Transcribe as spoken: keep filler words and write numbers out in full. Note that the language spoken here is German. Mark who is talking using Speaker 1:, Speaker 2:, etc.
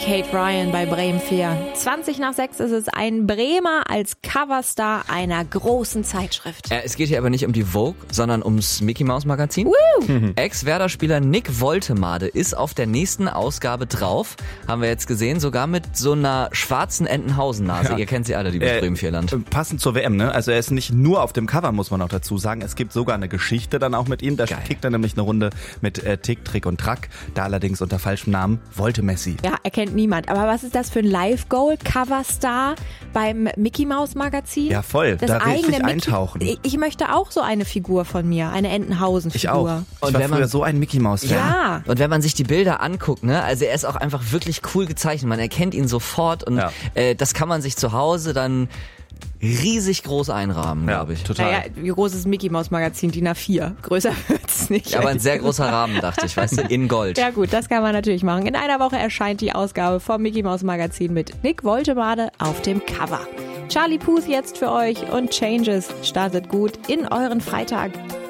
Speaker 1: Kate Ryan bei Bremen vier. zwanzig nach sechs ist es, ein Bremer als Coverstar einer großen Zeitschrift.
Speaker 2: Äh, es geht hier aber nicht um die Vogue, sondern ums Mickey Mouse Magazin.
Speaker 1: Mhm.
Speaker 2: Ex-Werder-Spieler Nick Woltemade ist auf der nächsten Ausgabe drauf. Haben wir jetzt gesehen, sogar mit so einer schwarzen Entenhausen-Nase.
Speaker 3: Ja.
Speaker 2: Ihr kennt sie alle, liebes
Speaker 3: Äh,
Speaker 2: Bremen vier-Land.
Speaker 3: Passend zur W M, ne? Also er ist nicht nur auf dem Cover, muss man auch dazu sagen. Es gibt sogar eine Geschichte dann auch mit ihm. Da
Speaker 2: Geil.
Speaker 3: kickt er nämlich eine Runde mit äh, Tick, Trick und Track. Da allerdings unter falschem Namen. Volte Messi.
Speaker 1: Ja, erkennt niemand. Aber was ist das für ein Live-Goal-Coverstar beim Mickey Mouse Magazin?
Speaker 3: Ja, voll.
Speaker 1: Das
Speaker 3: Da richtig
Speaker 1: eigene Mickey-
Speaker 3: eintauchen.
Speaker 1: Ich, ich möchte auch so eine Figur von mir, eine Entenhausen-Figur.
Speaker 3: Ich auch. Ich
Speaker 2: Und
Speaker 3: war
Speaker 2: wenn man-
Speaker 3: früher so ein Mickey Mouse Fan.
Speaker 1: Ja.
Speaker 2: Und wenn man sich die Bilder anguckt, ne, also er ist auch einfach wirklich cool gezeichnet. Man erkennt ihn sofort und
Speaker 3: Ja.
Speaker 2: äh, das kann man sich zu Hause dann riesig groß einrahmen,
Speaker 3: Ja,
Speaker 2: glaube ich.
Speaker 3: total.
Speaker 1: Naja, wie groß ist Mickey Mouse Magazin? D I N A vier. Größer wird's nicht.
Speaker 2: Ja, aber ein sehr großer Rahmen, dachte ich, weißt du, in Gold.
Speaker 1: Ja gut, das kann man natürlich machen. In einer Woche erscheint die Ausgabe vom Mickey Mouse Magazin mit Nick Woltemade auf dem Cover. Charlie Puth jetzt für euch und Changes startet gut in euren Freitag.